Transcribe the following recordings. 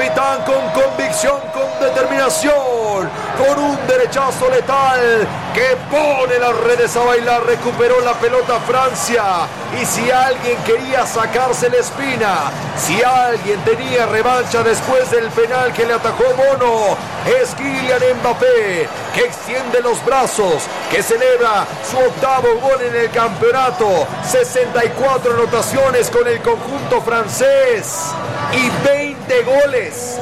capitán con convicción, con determinación, con un derechazo letal que pone las redes a bailar. Recuperó la pelota Francia, y si alguien quería sacarse la espina, si alguien tenía revancha después del penal que le atajó Bono, es Kylian Mbappé, que extiende los brazos, que celebra su octavo gol en el campeonato. 64 anotaciones con el conjunto francés y 20 goles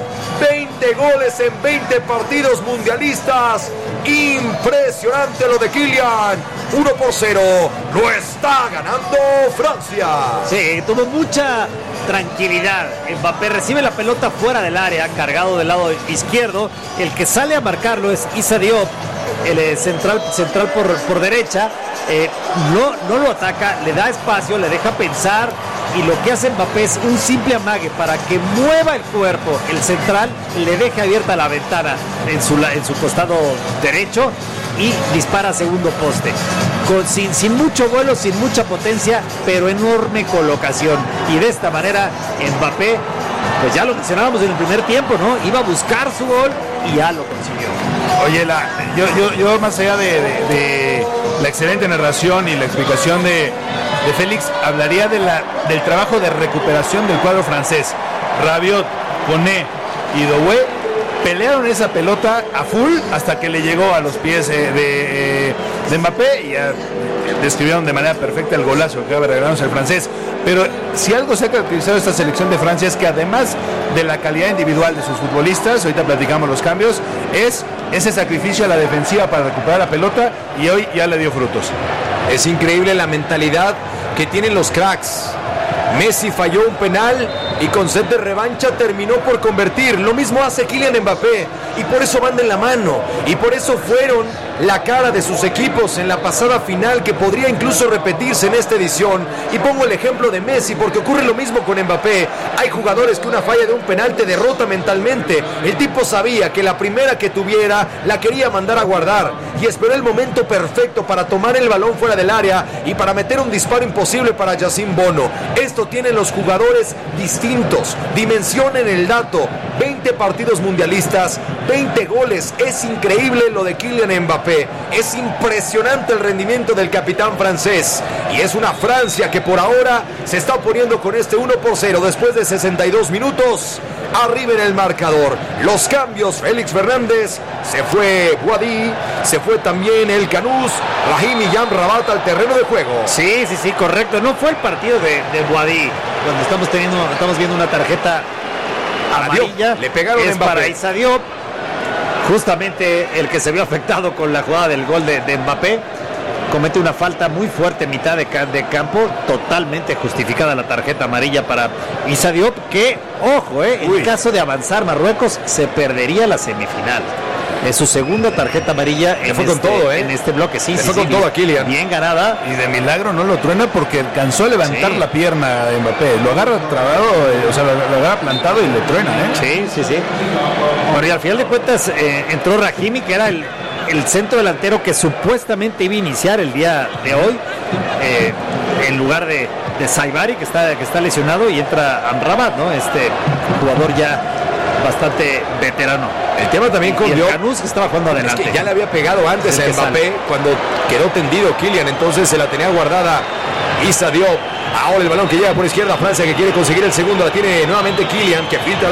en 20 partidos mundialistas. Impresionante lo de Kylian. 1-0, lo está ganando Francia. Sí, tuvo mucha tranquilidad. Mbappé recibe la pelota fuera del área, cargado del lado izquierdo. El que sale a marcarlo es Issa Diop, el central por derecha. No lo ataca, le da espacio, le deja pensar, y lo que hace Mbappé es un simple amague para que mueva el cuerpo. El central le deja abierta la ventana en su costado derecho y dispara a segundo poste, sin mucho vuelo, sin mucha potencia, pero enorme colocación. Y de esta manera Mbappé, pues ya lo mencionábamos en el primer tiempo, ¿no? Iba a buscar su gol y ya lo consiguió. Oye, yo más allá de la excelente narración y la explicación de Félix, hablaría del trabajo de recuperación del cuadro francés. Rabiot, Koné y Doué pelearon esa pelota a full hasta que le llegó a los pies de Mbappé, y ya describieron de manera perfecta el golazo que acaba de regalarnos el francés. Pero si algo se ha caracterizado esta selección de Francia es que, además de la calidad individual de sus futbolistas, ahorita platicamos los cambios, es ese sacrificio a la defensiva para recuperar la pelota, y hoy ya le dio frutos. Es increíble la mentalidad que tienen los cracks. Messi falló un penal y con sed de revancha terminó por convertir. Lo mismo hace Kylian Mbappé, y por eso van de la mano, y por eso fueron la cara de sus equipos en la pasada final, que podría incluso repetirse en esta edición. Y pongo el ejemplo de Messi porque ocurre lo mismo con Mbappé. Hay jugadores que una falla de un penal te derrota mentalmente. El tipo sabía que la primera que tuviera la quería mandar a guardar, y esperó el momento perfecto para tomar el balón fuera del área y para meter un disparo imposible para Yacine Bono. Esto tienen los jugadores distintos. Dimensionen el dato: 20 partidos mundialistas, 20 goles. Es increíble lo de Kylian Mbappé. Es impresionante el rendimiento del capitán francés, y es una Francia que por ahora se está poniendo con este 1-0 después de 62 minutos arriba en el marcador. Los cambios: Félix Fernández, se fue Boadi, se fue también el Canús, Brahim y Jan Rabat al terreno de juego. Sí, correcto. No fue el partido de Boadi, donde estamos viendo una tarjeta amarilla. Le pegaron es Mbappé. Para Issa Diop, justamente el que se vio afectado con la jugada del gol de Mbappé. Comete una falta muy fuerte en mitad de campo, totalmente justificada la tarjeta amarilla para Issa Diop, que, ojo, en caso de avanzar Marruecos, se perdería la semifinal. Es su segunda tarjeta amarilla en este bloque. Sí, fue con todo a Kylian. Bien ganada. Y de milagro no lo truena, porque alcanzó a levantar la pierna de Mbappé. Lo agarra trabado, lo agarra plantado y le truena, Sí. Bueno, y al final de cuentas entró Rahimi, que era el centro delantero que supuestamente iba a iniciar el día de hoy, en lugar de Saibari, que está lesionado, y entra Amrabat, ¿no? Este jugador ya bastante veterano. El tema también con Diop, Canús, que estaba jugando adelante. es que ya le había pegado antes a Mbappé cuando quedó tendido Kylian, entonces se la tenía guardada Issa Diop. Ahora el balón que llega por izquierda Francia, que quiere conseguir el segundo, la tiene nuevamente Kylian, que filtra